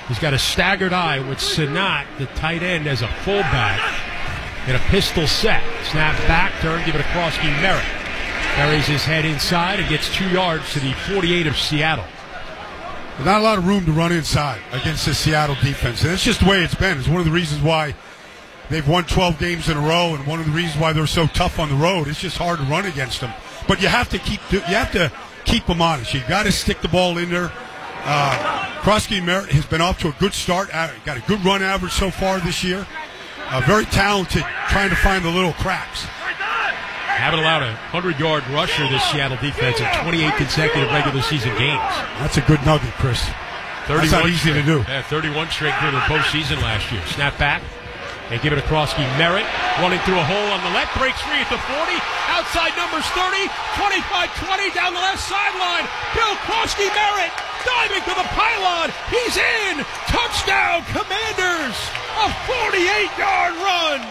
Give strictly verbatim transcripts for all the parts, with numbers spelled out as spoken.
He's got a staggered eye with Sanat, the tight end, as a fullback in a pistol set. Snap back, turn, give it across to Merritt. Buries his head inside and gets two yards to the forty-eight of Seattle. Not a lot of room to run inside against the Seattle defense. And it's just the way it's been. It's one of the reasons why they've won twelve games in a row, and one of the reasons why they're so tough on the road. It's just hard to run against them. But you have to keep you have to keep them honest. You've got to stick the ball in there. Uh, Krosky Merritt has been off to a good start. Got a good run average so far this year. Uh, very talented, trying to find the little cracks. Haven't allowed a hundred-yard rusher this Seattle defense in twenty-eight consecutive regular season games. That's a good nugget, Chris. That's not easy straight. to do. Yeah, thirty-one straight here in the postseason last year. Snap back. They give it across to Merritt. Running through a hole on the left. Breaks free at the forty. Outside numbers thirty. twenty-five twenty down the left sideline. Bill Krosky Merritt diving to the pylon. He's in. Touchdown, Commanders. A forty-eight-yard run.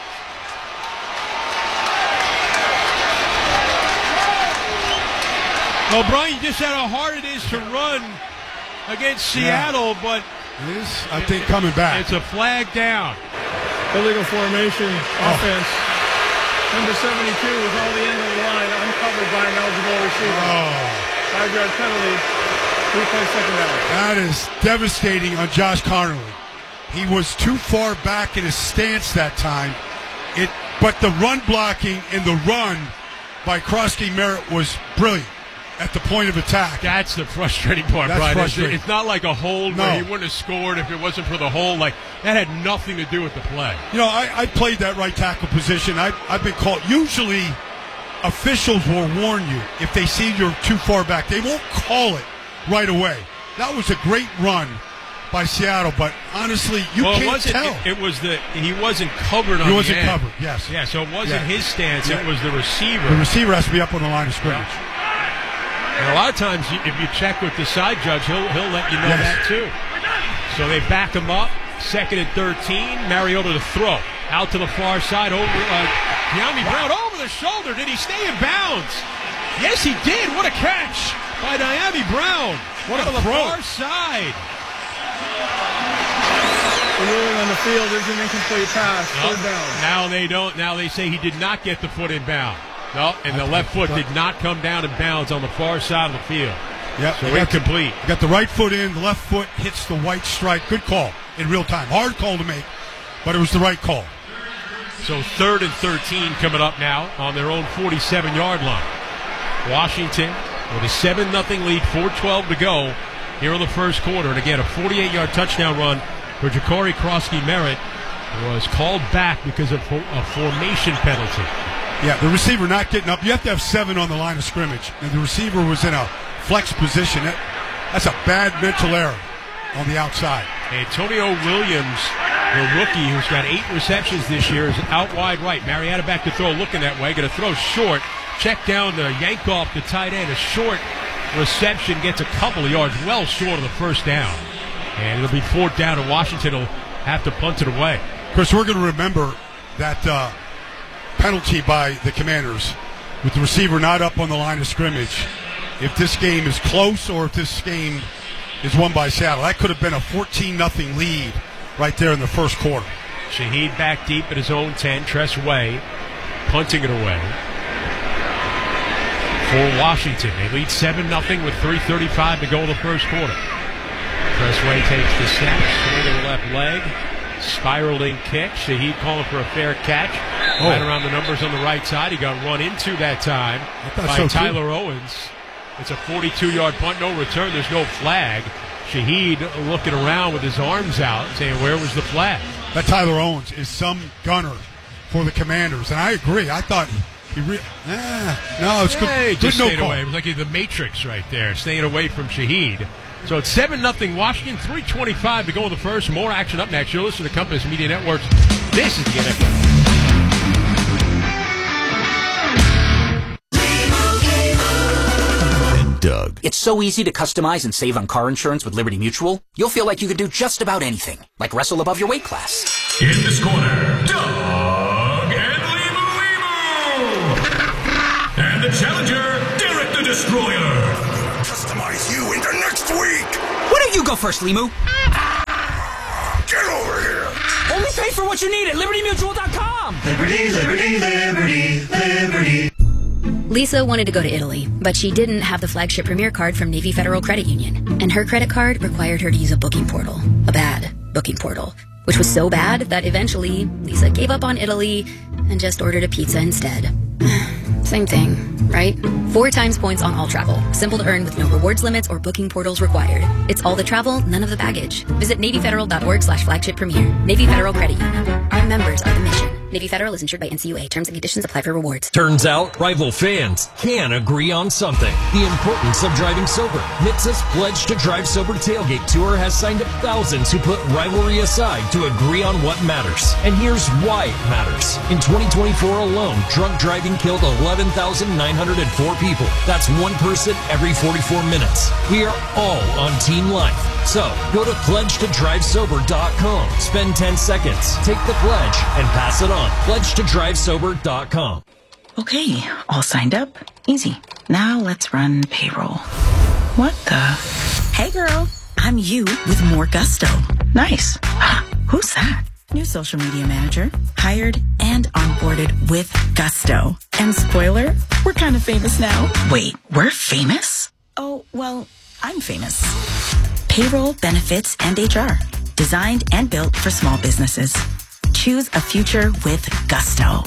Well, Brian, you just said how hard it is to run against Seattle, yeah. but it is, I think, coming back. It's a flag down. Illegal formation oh. offense. Number seventy-two is on the end of the line, uncovered by an eligible receiver. Oh. Five-yard penalty. Three play second down. That is devastating on Josh Conerly. He was too far back in his stance that time. It, but the run blocking and the run by Krosky Merritt was brilliant at the point of attack. That's the frustrating part, That's Brian. frustrating. It's not like a hold no. where he wouldn't have scored if it wasn't for the hold. Like, that had nothing to do with the play. You know, I, I played that right tackle position. I, I've been called. Usually, officials will warn you if they see you're too far back. They won't call it right away. That was a great run by Seattle, but honestly, you well, can't it wasn't, tell. It, it was the he wasn't covered on he wasn't the end. covered. Yes. Yeah. So it wasn't yeah. his stance. Yeah. It was the receiver. The receiver has to be up on the line of scrimmage. Yeah. And a lot of times, if you check with the side judge, he'll he'll let you know yes. that too. So they back him up. Second and thirteen. Mariota to throw out to the far side over uh, Dyami Brown over the shoulder. Did he stay in bounds? Yes, he did. What a catch by Dyami Brown. What out a of the throw. far side. The ruling on the field is an incomplete pass. No, Third down. now they don't. Now they say he did not get the foot in bound. No, and the left foot did not come down in bounds on the far side of the field. Yep. So incomplete. You got the right foot in, the left foot hits the white stripe. Good call in real time. Hard call to make, but it was the right call. So third and thirteen coming up now on their own forty-seven-yard line. Washington with a seven nothing lead, four twelve to go here in the first quarter. And again, a forty-eight-yard touchdown run for Ja'Cory Krosky Merritt was called back because of a formation penalty. Yeah, the receiver not getting up. You have to have seven on the line of scrimmage, and the receiver was in a flex position. That, that's a bad mental error on the outside. Antonio Williams, the rookie who's got eight receptions this year, is out wide right. Marietta back to throw, looking that way. Going to throw short. Check down to Yankoff, the tight end. A short reception gets a couple of yards, well short of the first down. And it'll be fourth down, and Washington will have to punt it away. Chris, we're going to remember that uh, penalty by the Commanders with the receiver not up on the line of scrimmage. If this game is close or if this game is won by Seattle, that could have been a fourteen nothing lead right there in the first quarter. Shaheed back deep at his own ten. Tress Way punting it away for Washington. They lead seven nothing with three thirty-five to go in the first quarter. Tress Way takes the snap, swing to the left leg. Spiraling kick. Shaheed calling for a fair catch. Oh. Right around the numbers on the right side. He got run into that time by so Tyler too. Owens. It's a forty-two-yard punt, no return. There's no flag. Shaheed looking around with his arms out, saying, where was the flag? That Tyler Owens is some gunner for the Commanders, and I agree. I thought he re- eh, no, it's good. Hey, good just no stayed call. away. It was like the Matrix right there, staying away from Shaheed. So it's seven nothing Washington, three twenty-five to go in the first. More action up next. You're listening to Compass Media Networks. This is the N F L. Doug. It's so easy to customize and save on car insurance with Liberty Mutual. You'll feel like you could do just about anything, like wrestle above your weight class. In this corner, Doug and Limu Limu. And the challenger, Derek the Destroyer. Customize you into next week. Why don't you go first, Limu? Only pay for what you need at Liberty Mutual dot com. Liberty, liberty, liberty, liberty. Lisa wanted to go to Italy, but she didn't have the flagship Premier card from Navy Federal Credit Union, and her credit card required her to use a booking portal, a bad booking portal, which was so bad that eventually Lisa gave up on Italy and just ordered a pizza instead. Same thing, right? Four times points on all travel. Simple to earn with no rewards limits or booking portals required. It's all the travel, none of the baggage. Visit Navy Federal dot org slash flagship premier. Navy Federal Credit Union. Our members are the mission. Navy Federal is insured by N C U A. Terms and conditions apply for rewards. Turns out, rival fans can agree on something. The importance of driving sober. N H T S A's Pledge to Drive Sober Tailgate Tour has signed up thousands who put rivalry aside to agree on what matters. And here's why it matters. In twenty twenty-four alone, drunk driving killed eleven thousand nine hundred four people. That's one person every forty-four minutes. We are all on Team Life. So, go to pledge to drive sober dot com. Spend ten seconds, take the pledge, and pass it on. pledge to drive sober dot com. Okay, all signed up. Easy. Now let's run payroll. What the? Hey girl, I'm you with more gusto. Nice. Who's that? New social media manager. Hired and onboarded with gusto. And spoiler, we're kind of famous now. Wait, we're famous? Oh, well, I'm famous. Payroll, benefits, and H R. Designed and built for small businesses. Choose a future with gusto.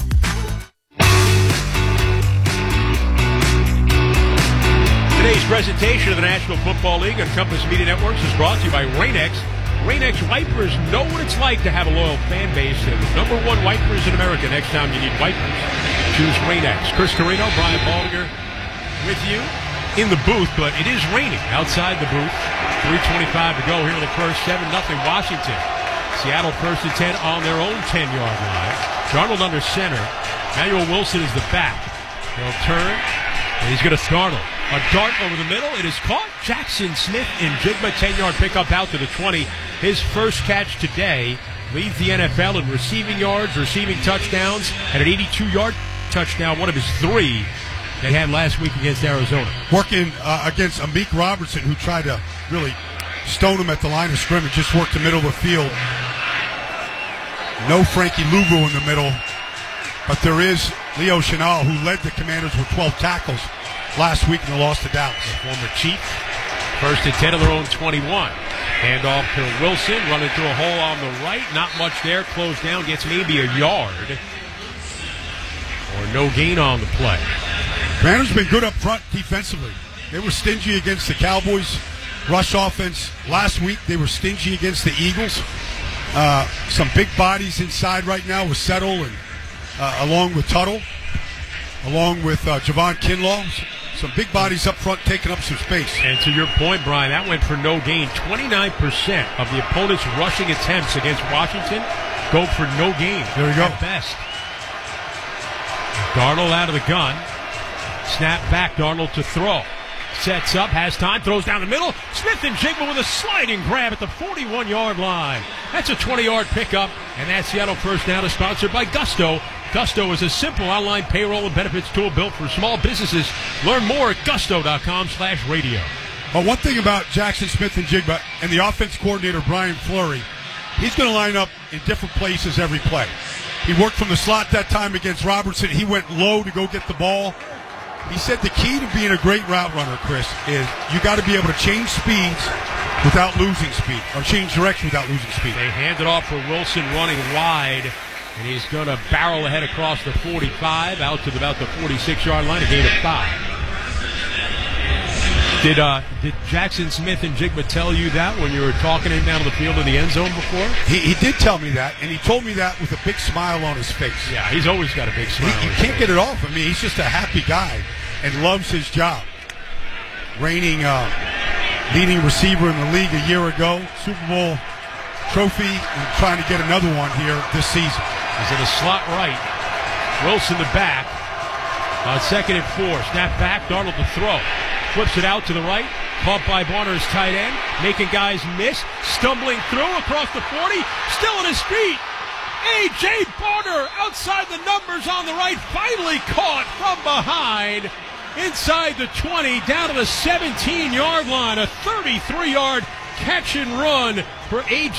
Today's presentation of the National Football League on Compass Media Networks is brought to you by Rain-X. Rain-X wipers know what it's like to have a loyal fan base. And the number one wipers in America. Next time you need wipers, choose Rain-X. Chris Carino, Brian Baldinger with you in the booth, but it is raining outside the booth. three twenty-five to go here in the first. seven nothing Washington. Seattle first and ten on their own ten-yard line. Darnold under center. Emmanuel Wilson is the back. He'll turn, and he's going to startle. A dart over the middle. It is caught. Jackson Smith in Jigma. ten-yard pickup out to the twenty. His first catch today leads the N F L in receiving yards, receiving touchdowns, and an eighty-two-yard touchdown, one of his three they had last week against Arizona. Working uh, against Amik Robertson, who tried to really stone him at the line of scrimmage, just worked the middle of the field. No Frankie Luvu in the middle, but there is Leo Chenal, who led the Commanders with twelve tackles last week in the loss to Dallas. The former Chief, first and ten of their own twenty-one. Hand off to Wilson, running through a hole on the right. Not much there. Closed down, gets maybe a yard. Or no gain on the play. Commanders been good up front defensively. They were stingy against the Cowboys rush offense last week. They were stingy against the Eagles. Uh, some big bodies inside right now with Settle and uh, along with Tuttle, along with uh, Javon Kinlaw. Some big bodies up front taking up some space. And to your point, Brian, that went for no gain. twenty-nine percent of the opponent's rushing attempts against Washington go for no gain. There you go. At best. Darnold out of the gun. Snap back, Darnold to throw. Sets up, has time, throws down the middle. Smith and Jigma with a sliding grab at the forty-one-yard line. That's a twenty-yard pickup, and that Seattle first down is sponsored by Gusto. Gusto is a simple online payroll and benefits tool built for small businesses. Learn more at gusto.com slash radio. But one thing about Jackson Smith and Jigma and the offense coordinator, Brian Fleury, he's going to line up in different places every play. He worked from the slot that time against Robertson. He went low to go get the ball. He said the key to being a great route runner, Chris, is you got to be able to change speeds without losing speed, or change direction without losing speed. They hand it off for Wilson running wide, and he's going to barrel ahead across the forty-five, out to about the forty-six-yard line, a gain of five. Did uh, did Jackson Smith and Jigma tell you that when you were talking him down to the field in the end zone before? He, he did tell me that, and he told me that with a big smile on his face. Yeah, he's always got a big smile. He, you can't get it off. I mean, he's just a happy guy and loves his job. Reigning uh, leading receiver in the league a year ago, Super Bowl trophy, and trying to get another one here this season. He's in the slot right. Wilson the back. On second and four. Snap back. Darnold to throw. Flips it out to the right. Caught by Barner's tight end. Making guys miss. Stumbling through across the forty. Still on his feet. A J. Barner outside the numbers on the right. Finally caught from behind. Inside the twenty. Down to the seventeen-yard line. A thirty-three-yard catch and run for A J.